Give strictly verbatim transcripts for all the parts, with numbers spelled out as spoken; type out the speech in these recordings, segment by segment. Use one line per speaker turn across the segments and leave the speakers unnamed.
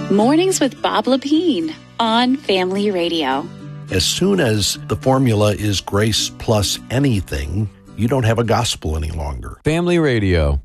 Mornings with Bob Lepine on Family Radio.
As soon as the formula is grace plus anything, you don't have a gospel any longer.
Family Radio.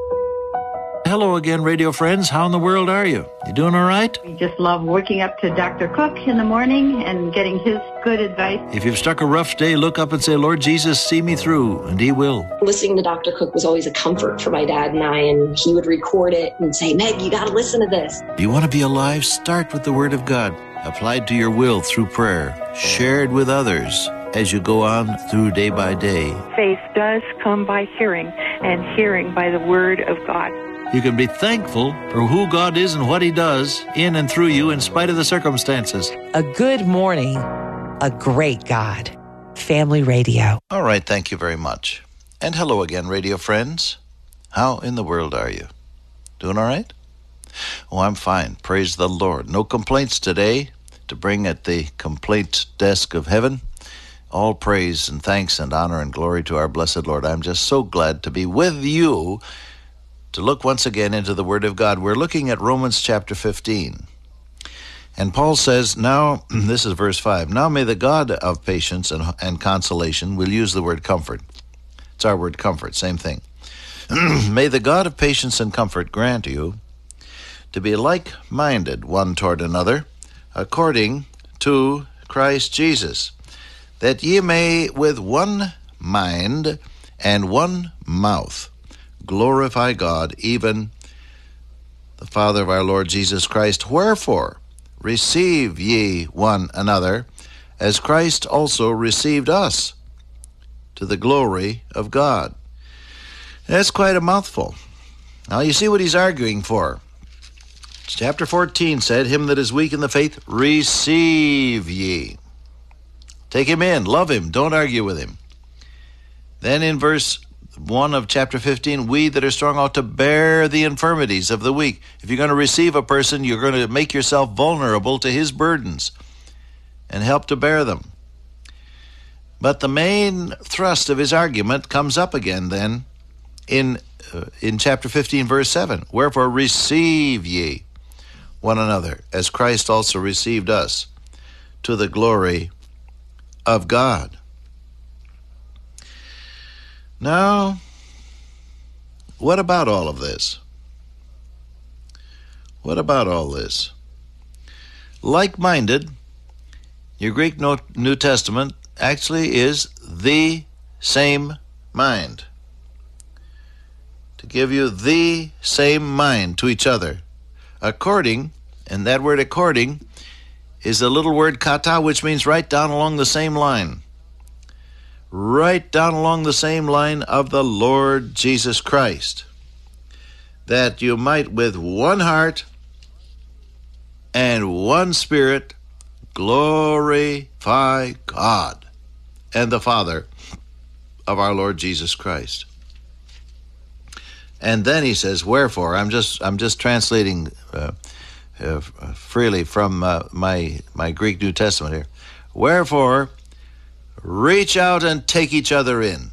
Hello again, radio friends. How in the world are you? You doing all right?
We just love waking up to Doctor Cook in the morning and getting his good advice.
If you've struck a rough day, look up and say, Lord Jesus, see me through, and he will.
Listening to Doctor Cook was always a comfort for my dad and I, and he would record it and say, Meg, you got to listen to this.
If you want to be alive, start with the Word of God, applied to your will through prayer, shared with others as you go on through day by day.
Faith does come by hearing, and hearing by the Word of God.
You can be thankful for who God is and what he does in and through you in spite of the circumstances.
A good morning, a great God. Family Radio.
All right, thank you very much. And hello again, radio friends. How in the world are you? Doing all right? Oh, I'm fine. Praise the Lord. No complaints today to bring at the complaint desk of heaven. All praise and thanks and honor and glory to our blessed Lord. I'm just so glad to be with you to look once again into the Word of God. We're looking at Romans chapter fifteen. And Paul says, now, this is verse five, now may the God of patience and, and consolation, we'll use the word comfort. It's our word comfort, same thing. May the God of patience and comfort grant you to be like-minded one toward another, according to Christ Jesus, that ye may with one mind and one mouth glorify God, even the Father of our Lord Jesus Christ. Wherefore, receive ye one another, as Christ also received us, to the glory of God. That's quite a mouthful. Now you see what he's arguing for. Chapter fourteen said, him that is weak in the faith, receive ye. Take him in, love him, don't argue with him. Then in verse one of chapter fifteen, we that are strong ought to bear the infirmities of the weak. If you're going to receive a person, you're going to make yourself vulnerable to his burdens and help to bear them. But the main thrust of his argument comes up again then in uh, in chapter fifteen, verse seven. Wherefore receive ye one another, as Christ also received us, to the glory of God. Now, what about all of this? What about all this? Like-minded, your Greek New Testament actually is the same mind. To give you the same mind to each other. According, and that word according is the little word kata, which means right down along the same line. Right down along the same line of the Lord Jesus Christ, that you might with one heart and one spirit glorify God and the Father of our Lord Jesus Christ. And then he says, wherefore, I'm just I'm just translating uh, uh, freely from uh, my my Greek New Testament here. Wherefore, reach out and take each other in.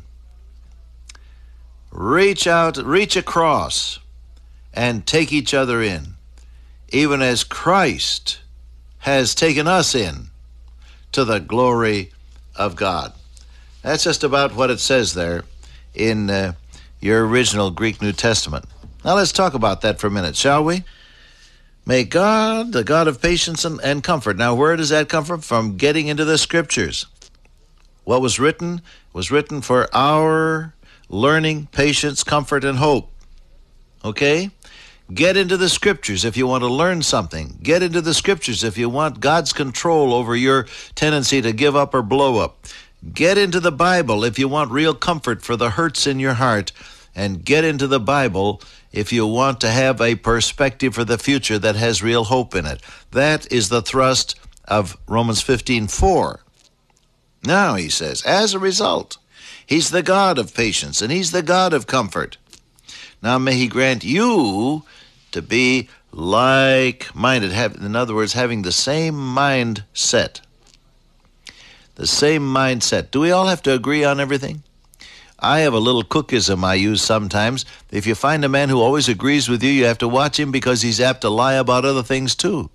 Reach out, reach across, and take each other in, even as Christ has taken us in to the glory of God. That's just about what it says there in uh, your original Greek New Testament. Now let's talk about that for a minute, shall we? May God, the God of patience and, and comfort. Now where does that come from? From getting into the Scriptures. What was written was written for our learning, patience, comfort, and hope. Okay? Get into the Scriptures if you want to learn something. Get into the Scriptures if you want God's control over your tendency to give up or blow up. Get into the Bible if you want real comfort for the hurts in your heart. And get into the Bible if you want to have a perspective for the future that has real hope in it. That is the thrust of Romans fifteen four. Now, he says, as a result, he's the God of patience and he's the God of comfort. Now, may he grant you to be like-minded, have, in other words, having the same mindset. The same mindset. Do we all have to agree on everything? I have a little cookism I use sometimes. If you find a man who always agrees with you, you have to watch him because he's apt to lie about other things too.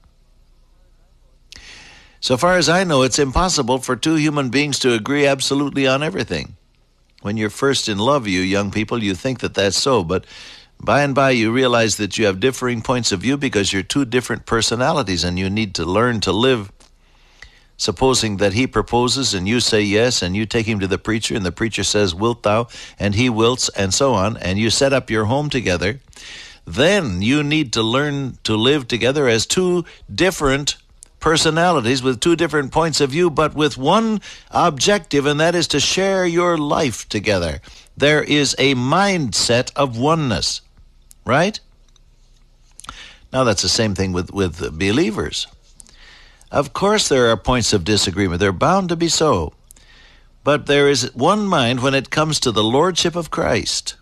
So far as I know, it's impossible for two human beings to agree absolutely on everything. When you're first in love, you young people, you think that that's so, but by and by you realize that you have differing points of view because you're two different personalities and you need to learn to live. Supposing that he proposes and you say yes, and you take him to the preacher and the preacher says, wilt thou? And he wilts, and so on, and you set up your home together, then you need to learn to live together as two different personalities with two different points of view, but with one objective, and that is to share your life together. There is a mindset of oneness, right? Now that's the same thing with, with believers. Of course there are points of disagreement. They're bound to be so. But there is one mind when it comes to the Lordship of Christ,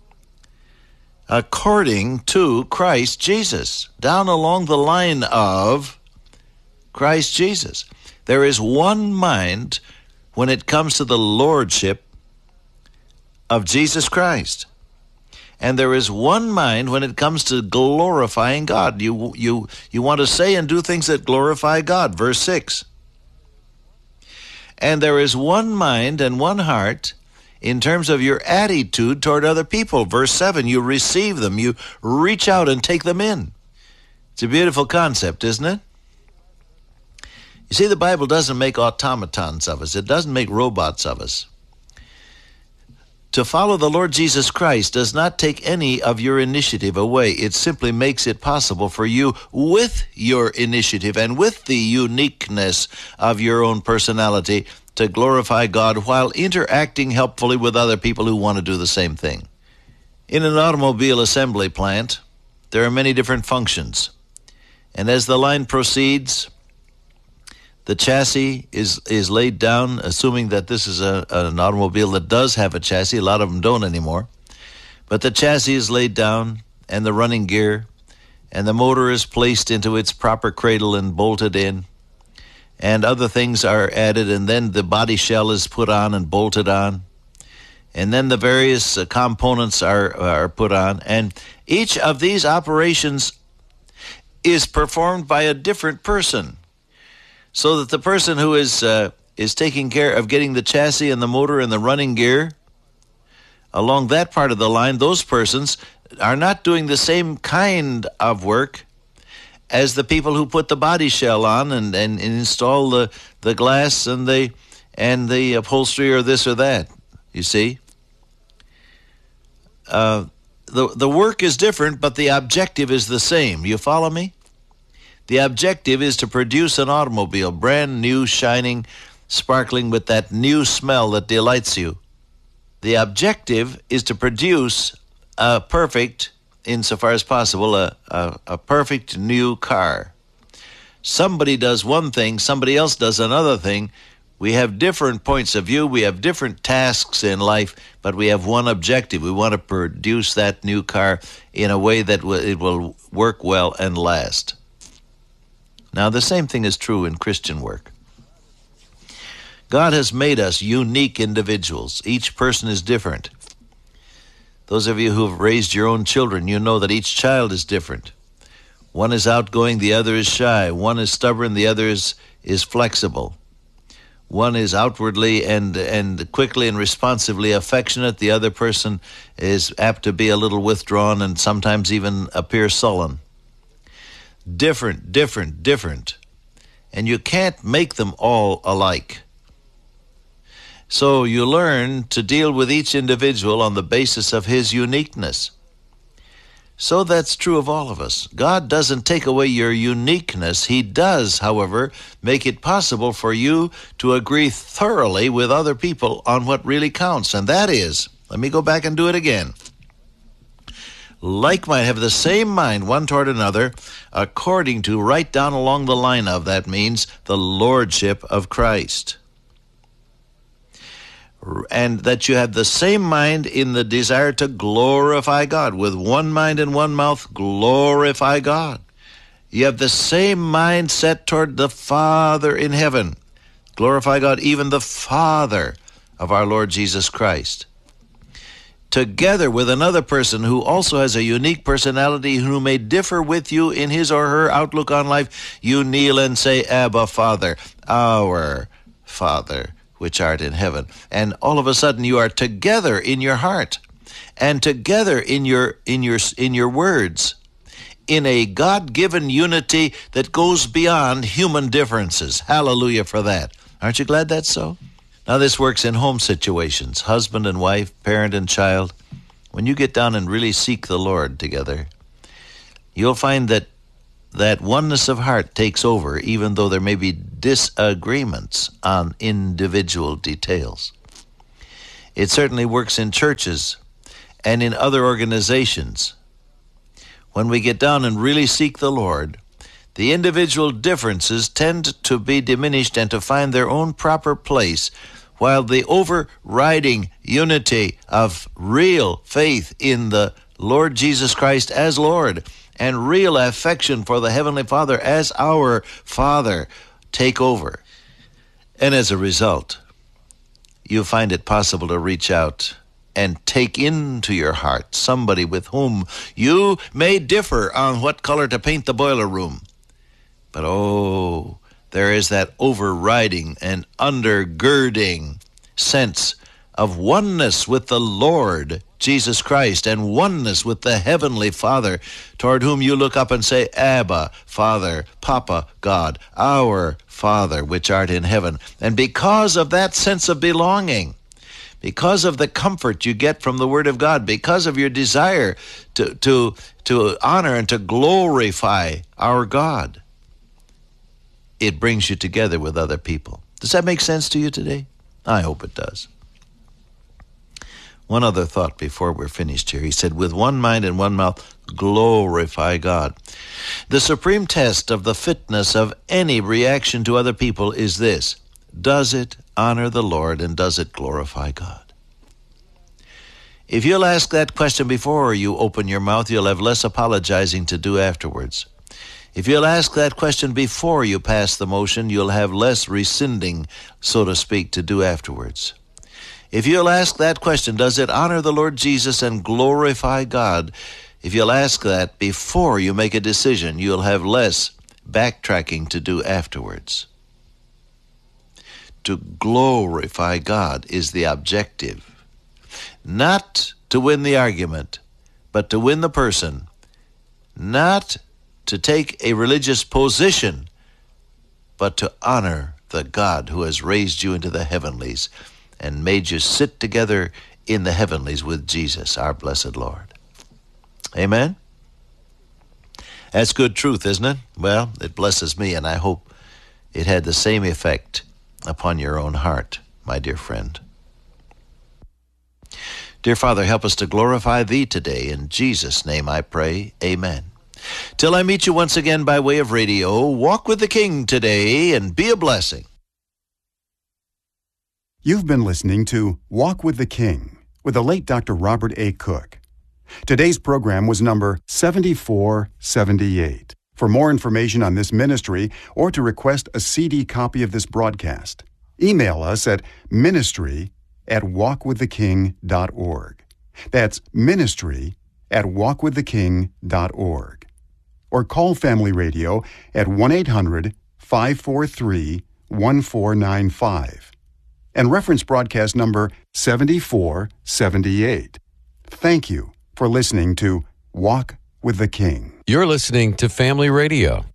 according to Christ Jesus, down along the line of Christ Jesus. There is one mind when it comes to the Lordship of Jesus Christ. And there is one mind when it comes to glorifying God. You, you, you want to say and do things that glorify God. Verse six. And there is one mind and one heart in terms of your attitude toward other people. Verse seven, you receive them. You reach out and take them in. It's a beautiful concept, isn't it? You see, the Bible doesn't make automatons of us. It doesn't make robots of us. To follow the Lord Jesus Christ does not take any of your initiative away. It simply makes it possible for you, with your initiative and with the uniqueness of your own personality, to glorify God while interacting helpfully with other people who want to do the same thing. In an automobile assembly plant, there are many different functions. And as the line proceeds, the chassis is, is laid down, assuming that this is a, an automobile that does have a chassis. A lot of them don't anymore. But the chassis is laid down, and the running gear, and the motor is placed into its proper cradle and bolted in, and other things are added, and then the body shell is put on and bolted on, and then the various uh, components are, are put on, and each of these operations is performed by a different person. So that the person who is uh, is taking care of getting the chassis and the motor and the running gear along that part of the line, those persons are not doing the same kind of work as the people who put the body shell on and, and, and install the, the glass and the and the upholstery or this or that. You see? Uh, the, the work is different, but the objective is the same. You follow me? The objective is to produce an automobile, brand new, shining, sparkling with that new smell that delights you. The objective is to produce a perfect, insofar as possible, a, a, a perfect new car. Somebody does one thing, somebody else does another thing. We have different points of view, we have different tasks in life, but we have one objective. We want to produce that new car in a way that w- it will work well and last. Now, the same thing is true in Christian work. God has made us unique individuals. Each person is different. Those of you who have raised your own children, you know that each child is different. One is outgoing, the other is shy. One is stubborn, the other is, is flexible. One is outwardly and, and quickly and responsively affectionate. The other person is apt to be a little withdrawn and sometimes even appear sullen. Different, different, different. And you can't make them all alike. So you learn to deal with each individual on the basis of his uniqueness. So that's true of all of us. God doesn't take away your uniqueness. He does, however, make it possible for you to agree thoroughly with other people on what really counts. And that is, let me go back and do it again. Like mind, have the same mind one toward another, according to, right down along the line of, that means the Lordship of Christ. And that you have the same mind in the desire to glorify God. With one mind and one mouth, glorify God. You have the same mind set toward the Father in heaven. Glorify God, even the Father of our Lord Jesus Christ. together with another person who also has a unique personality who may differ with you in his or her outlook on life, you kneel and say, Abba, Father, our Father, which art in heaven. And all of a sudden you are together in your heart and together in your in your in your words, in a God-given unity that goes beyond human differences. Hallelujah for that. Aren't you glad that's so? Now, this works in home situations, husband and wife, parent and child. When you get down and really seek the Lord together, you'll find that that oneness of heart takes over, even though there may be disagreements on individual details. It certainly works in churches and in other organizations. When we get down and really seek the Lord, the individual differences tend to be diminished and to find their own proper place, while the overriding unity of real faith in the Lord Jesus Christ as Lord and real affection for the Heavenly Father as our Father take over. And as a result, you find it possible to reach out and take into your heart somebody with whom you may differ on what color to paint the boiler room. But oh, there is that overriding and undergirding sense of oneness with the Lord Jesus Christ and oneness with the Heavenly Father, toward whom you look up and say, Abba, Father, Papa, God, our Father, which art in heaven. And because of that sense of belonging, because of the comfort you get from the Word of God, because of your desire to, to, to honor and to glorify our God, it brings you together with other people. Does that make sense to you today? I hope it does. One other thought before we're finished here. He said, with one mind and one mouth, glorify God. The supreme test of the fitness of any reaction to other people is this: does it honor the Lord and does it glorify God? If you'll ask that question before you open your mouth, you'll have less apologizing to do afterwards. If you'll ask that question before you pass the motion, you'll have less rescinding, so to speak, to do afterwards. If you'll ask that question, does it honor the Lord Jesus and glorify God? If you'll ask that before you make a decision, you'll have less backtracking to do afterwards. To glorify God is the objective. Not to win the argument, but to win the person. Not to take a religious position, but to honor the God who has raised you into the heavenlies and made you sit together in the heavenlies with Jesus, our blessed Lord. Amen? That's good truth, isn't it? Well, it blesses me, and I hope it had the same effect upon your own heart, my dear friend. Dear Father, help us to glorify Thee today. In Jesus' name I pray, amen. Till I meet you once again by way of radio, walk with the King today and be a blessing.
You've been listening to Walk with the King with the late Doctor Robert A. Cook. Today's program was number seventy-four seventy-eight. For more information on this ministry or to request a C D copy of this broadcast, email us at ministry at walk with the king dot org. That's ministry at walk with the king dot org. Or call Family Radio at one eight hundred five four three one four nine five and reference broadcast number seventy-four seventy-eight. Thank you for listening to Walk with the King.
You're listening to Family Radio.